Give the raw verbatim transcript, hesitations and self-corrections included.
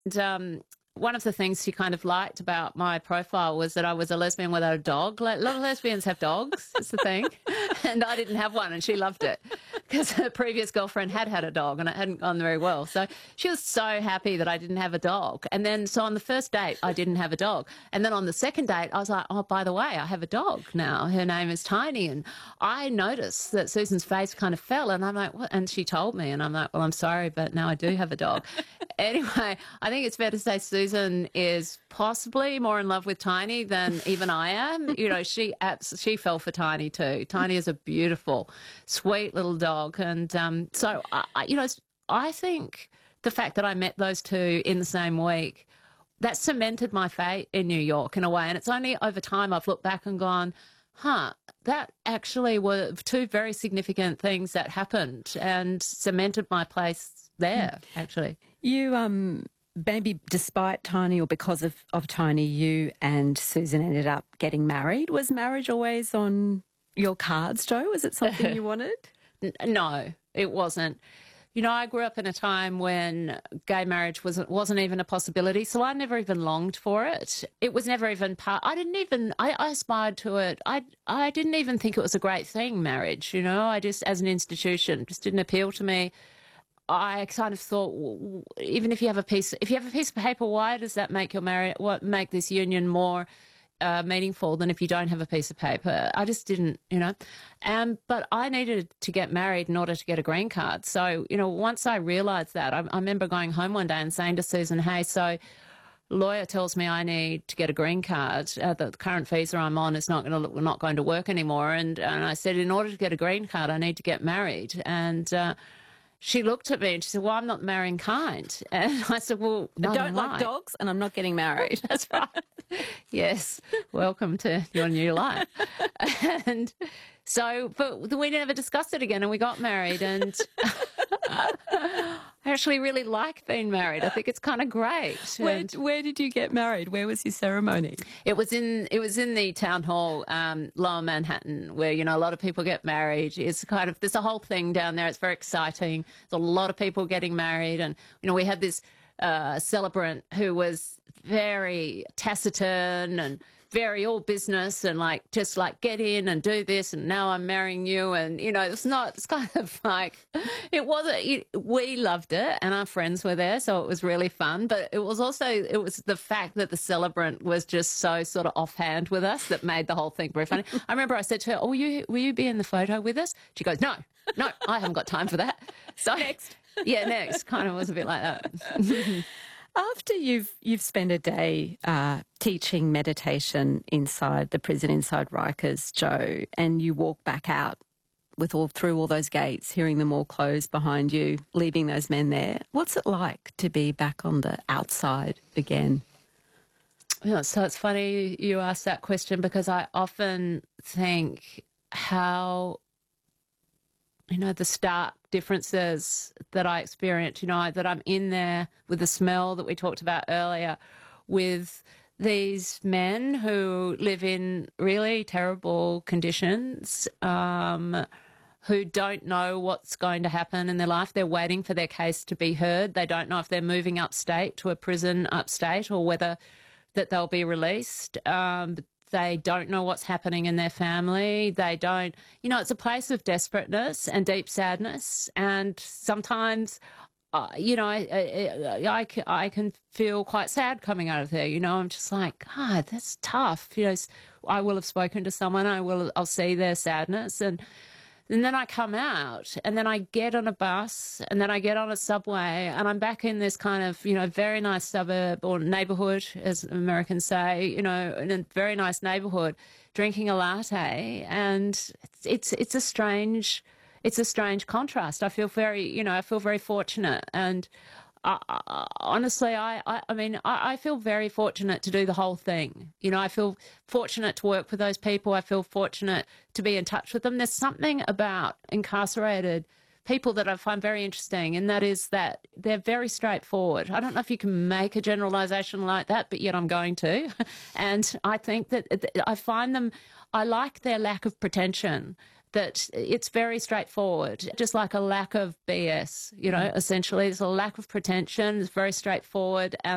And um, one of the things she kind of liked about my profile was that I was a lesbian without a dog. Like, a lot of lesbians have dogs, it's the thing. And I didn't have one, and she loved it because her previous girlfriend had had a dog and it hadn't gone very well. So she was so happy that I didn't have a dog. And then, so on the first date, I didn't have a dog. And then on the second date, I was like, oh, by the way, I have a dog now. Her name is Tiny. And I noticed that Susan's face kind of fell, and I'm like, what? And she told me, and I'm like, well, I'm sorry, but now I do have a dog. Anyway, I think it's fair to say Susan is possibly more in love with Tiny than even I am. You know, she abs- she fell for Tiny too. Tiny is a beautiful, sweet little dog. And um, so, I, I- you know, I think the fact that I met those two in the same week, that cemented my fate in New York in a way. And it's only over time I've looked back and gone, huh, that actually were two very significant things that happened and cemented my place there, actually. You, um, maybe despite Tiny or because of, of Tiny, you and Susan ended up getting married. Was marriage always on your cards, Jo? Was it something you wanted? No, it wasn't. You know, I grew up in a time when gay marriage wasn't wasn't even a possibility, so I never even longed for it. It was never even part. I didn't even. I, I aspired to it. I I didn't even think it was a great thing, marriage. You know, I just, as an institution, just didn't appeal to me. I kind of thought, w- even if you have a piece, if you have a piece of paper, why does that make your marriage, what make this union more uh, meaningful than if you don't have a piece of paper? I just didn't, you know. Um, but I needed to get married in order to get a green card. So, you know, once I realised that, I, I remember going home one day and saying to Susan, hey, so lawyer tells me I need to get a green card. Uh, the current visa I'm on is not going to not going to work anymore. And, and I said, in order to get a green card, I need to get married. And uh, she looked at me and she said, well, I'm not marrying kind. And I said, well, I no, don't like dogs and I'm not getting married. That's right. Yes. Welcome to your new life. And so, but we never discussed it again and we got married, and I actually really like being married. I think it's kind of great. Where, And where did you get married? Where was your ceremony? it was in it was in the town hall, um, Lower Manhattan, where, you know, a lot of people get married. It's kind of, there's a whole thing down there. It's very exciting. There's a lot of people getting married, and, you know, we had this uh, celebrant who was very taciturn and very all business and like just like get in and do this and now I'm marrying you, and, you know, it's not, it's kind of like, it wasn't, it, we loved it and our friends were there, so it was really fun, but it was also, it was the fact that the celebrant was just so sort of offhand with us that made the whole thing very funny. I remember I said to her, oh, will you, will you be in the photo with us? She goes, no, no, I haven't got time for that. So next. Yeah, next. Kind of was a bit like that. After you've you've spent a day uh, teaching meditation inside the prison, inside Rikers, Jo, and you walk back out with all through all those gates, hearing them all close behind you, leaving those men there, what's it like to be back on the outside again? Yeah, so it's funny you ask that question, because I often think how, you know, the stark differences that I experience, you know, that I'm in there with the smell that we talked about earlier, with these men who live in really terrible conditions, um, who don't know what's going to happen in their life. They're waiting for their case to be heard. They don't know if they're moving upstate to a prison upstate or whether that they'll be released. Um, They don't know what's happening in their family. They don't, you know, it's a place of desperateness and deep sadness. And sometimes, uh, you know, I, I, I, can, I can feel quite sad coming out of there. You know, I'm just like, God, that's tough. You know, I will have spoken to someone. I will, I'll see their sadness. And And then I come out and then I get on a bus and then I get on a subway and I'm back in this kind of, you know, very nice suburb or neighbourhood, as Americans say, you know, in a very nice neighbourhood, drinking a latte. And it's, it's, it's a strange, it's a strange contrast. I feel very, you know, I feel very fortunate. And I, I, honestly, I, I, I mean, I, I feel very fortunate to do the whole thing. You know, I feel fortunate to work with those people. I feel fortunate to be in touch with them. There's something about incarcerated people that I find very interesting, and that is that they're very straightforward. I don't know if you can make a generalisation like that, but yet I'm going to. And I think that I find them, I like their lack of pretension, that it's very straightforward, just like a lack of B S, you know, essentially. There's a lack of pretension, it's very straightforward. And